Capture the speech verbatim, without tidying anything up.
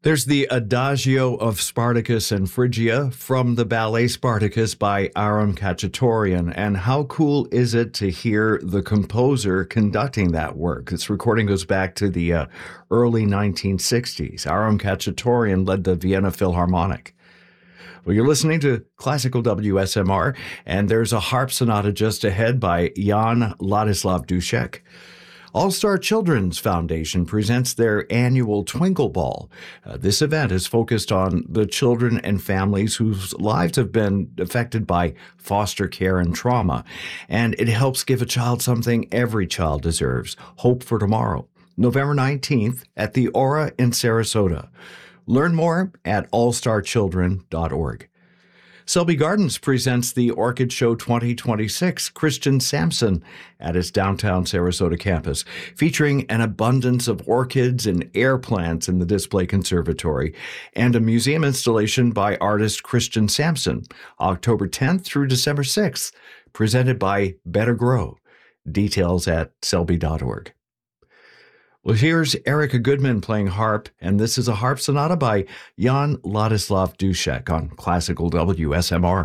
There's the Adagio of Spartacus and Phrygia from the ballet Spartacus by Aram Khachaturian. And how cool is it to hear the composer conducting that work? This recording goes back to the uh, early nineteen sixties. Aram Khachaturian led the Vienna Philharmonic. Well, you're listening to Classical W S M R, and there's a harp sonata just ahead by Jan Ladislav Dušek. All-Star Children's Foundation presents their annual Twinkle Ball. Uh, this event is focused on the children and families whose lives have been affected by foster care and trauma, and it helps give a child something every child deserves, hope for tomorrow. November nineteenth at the Aura in Sarasota. Learn more at all star children dot org. Selby Gardens presents the Orchid Show twenty twenty-six, Christian Sampson, at its downtown Sarasota campus, featuring an abundance of orchids and air plants in the display conservatory, and a museum installation by artist Christian Sampson, October tenth through December sixth, presented by Better Grow. Details at selby dot org. Well, here's Erica Goodman playing harp, and this is a harp sonata by Jan Ladislav Dušek on Classical W S M R.